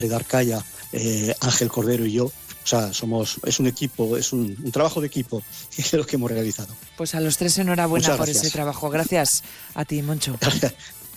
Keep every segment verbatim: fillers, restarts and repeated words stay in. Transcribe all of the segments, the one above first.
de Arcaya, eh, Ángel Cordero y yo. O sea, somos, es un equipo, es un, un trabajo de equipo que es lo que hemos realizado. Pues a los tres enhorabuena Muchas por gracias. ese trabajo. Gracias a ti, Moncho. Gracias.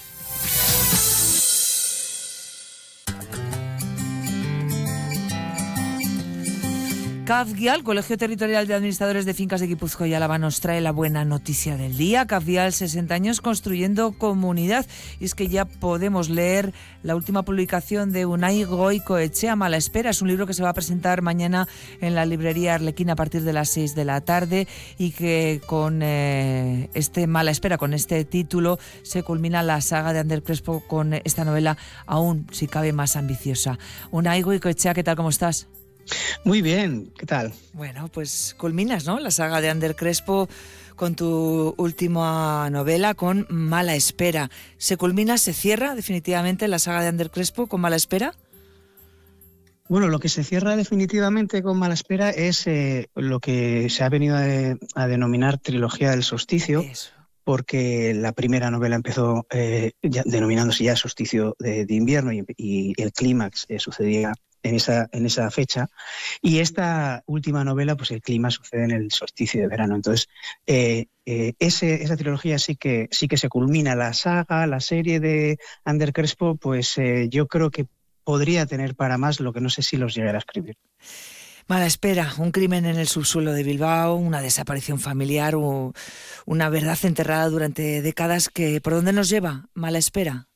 CAFGIAL, Colegio Territorial de Administradores de Fincas de Guipúzcoa y Álava, nos trae la buena noticia del día. CAFGIAL, sesenta años construyendo comunidad. Y es que ya podemos leer la última publicación de Unai Goikoetxea, Mala Espera. Es un libro que se va a presentar mañana en la librería Arlequín a partir de las seis de la tarde y que con eh, este Mala Espera, con este título, se culmina la saga de Ander Crespo con esta novela aún, si cabe, más ambiciosa. Unai Goikoetxea, ¿qué tal? ¿Cómo estás? Muy bien, ¿qué tal? Bueno, pues culminas, ¿no?, la saga de Ander Crespo con tu última novela, con Mala Espera. ¿Se culmina, se cierra definitivamente la saga de Ander Crespo con Mala Espera? Bueno, lo que se cierra definitivamente con Mala Espera es eh, lo que se ha venido a, a denominar trilogía del solsticio. Eso. Porque la primera novela empezó eh, ya, denominándose ya Solsticio de, de invierno y, y el clímax eh, sucedía en esa, en esa fecha. Y esta última novela, pues el clímax sucede en el solsticio de verano. Entonces, eh, eh, ese, esa trilogía sí que, sí que se culmina. La saga, la serie de Ander Crespo, pues eh, yo creo que podría tener para más, lo que no sé si los llegará a escribir. Mala Espera, un crimen en el subsuelo de Bilbao, una desaparición familiar, o una verdad enterrada durante décadas. Que, ¿por dónde nos lleva Mala Espera?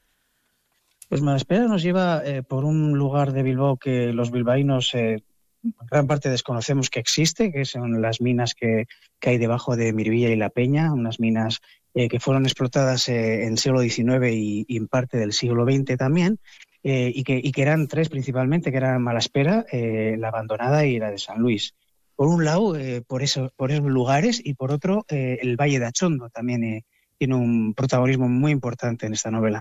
Pues Mala Espera nos lleva eh, por un lugar de Bilbao que los bilbaínos eh, en gran parte desconocemos que existe, que son las minas que, que hay debajo de Miribilla y La Peña, unas minas eh, que fueron explotadas eh, en el siglo diecinueve y, y en parte del siglo veinte también. Eh, y, que, y que eran tres principalmente, que eran Mala Espera, eh, La Abandonada y la de San Luis. Por un lado, eh, por, eso, por esos lugares, y por otro, eh, el Valle de Achondo también eh, tiene un protagonismo muy importante en esta novela.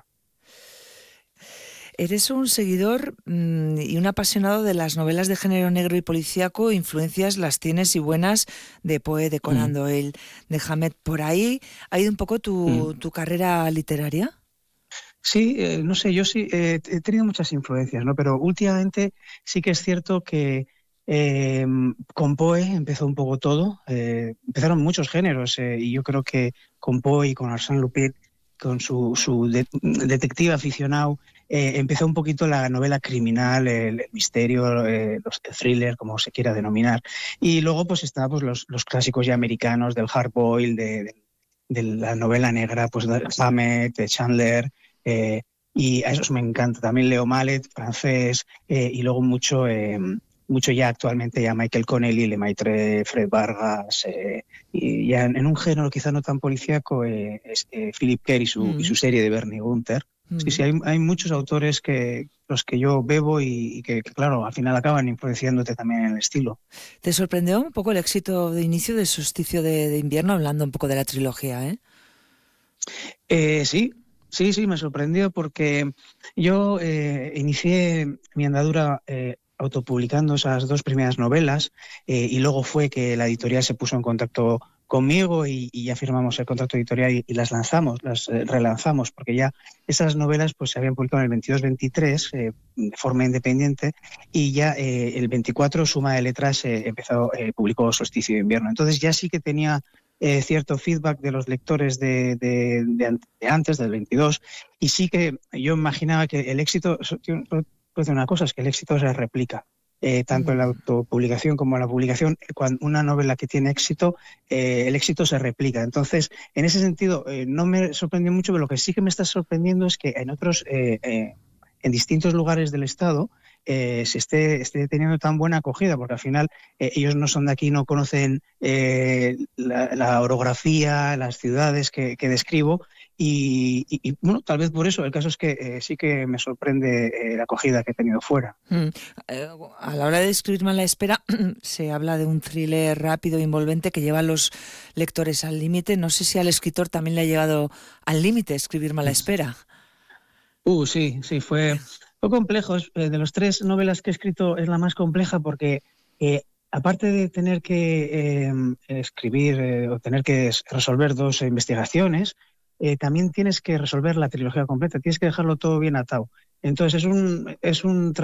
Eres un seguidor mmm, y un apasionado de las novelas de género negro y policíaco. Influencias las tienes y buenas de Poe, de Conan mm. Doyle, de Hammett. ¿Por ahí ha ido un poco tu, mm. tu carrera literaria? Sí, eh, no sé, yo sí eh, he tenido muchas influencias, ¿no? Pero últimamente sí que es cierto que eh, con Poe empezó un poco todo. Eh, empezaron muchos géneros eh, y yo creo que con Poe y con Arsène Lupin, con su, su de, detective aficionado, eh, empezó un poquito la novela criminal, el, el misterio, eh, los, el thriller, como se quiera denominar. Y luego pues estaban pues, los, los clásicos ya americanos del hard boiled, de, de, de la novela negra, pues de Hammett, de Chandler. Eh, y a esos me encanta. También Leo Mallet, francés, eh, y luego mucho, eh, mucho ya actualmente ya Michael Connelly, Lemaitre, Fred Vargas, eh, y ya en, en un género quizá no tan policíaco, eh, es, eh, Philip Kerr y su, mm. y su serie de Bernie Gunther. Mm. Sí, sí, hay, hay muchos autores que los que yo bebo y, y que, que, claro, al final acaban influenciándote también en el estilo. ¿Te sorprendió un poco el éxito de inicio de Solsticio de, de invierno, hablando un poco de la trilogía, eh? Eh, sí. Sí, sí, me sorprendió porque yo eh, inicié mi andadura eh, autopublicando esas dos primeras novelas eh, y luego fue que la editorial se puso en contacto conmigo y, y ya firmamos el contrato editorial y, y las lanzamos, las eh, relanzamos, porque ya esas novelas pues se habían publicado en el veintidós veintitrés eh, de forma independiente y ya eh, el veinticuatro Suma de Letras eh, empezó, eh, publicó Solsticio de invierno. Entonces ya sí que tenía Eh, cierto feedback de los lectores de, de, de, de antes, del veintidós, y sí que yo imaginaba que el éxito, pues una cosa es que el éxito se replica, eh, tanto en la autopublicación como en la publicación. Cuando una novela que tiene éxito, eh, el éxito se replica. Entonces, en ese sentido, eh, no me sorprendió mucho, pero lo que sí que me está sorprendiendo es que en otros, eh, eh, en distintos lugares del Estado, Eh, se esté, esté teniendo tan buena acogida, porque al final eh, ellos no son de aquí, no conocen eh, la, la orografía, las ciudades que, que describo y, y, y bueno, tal vez por eso. El caso es que eh, sí que me sorprende eh, la acogida que he tenido fuera. Mm. Eh, a la hora de escribir Mala Espera se habla de un thriller rápido e envolvente que lleva a los lectores al límite. No sé si al escritor también le ha llegado al límite escribir Mala Espera. Uh, sí, sí, fue... Fue complejo. De las tres novelas que he escrito es la más compleja porque eh, aparte de tener que eh, escribir eh, o tener que resolver dos investigaciones, eh, también tienes que resolver la trilogía completa, tienes que dejarlo todo bien atado. Entonces es un, es un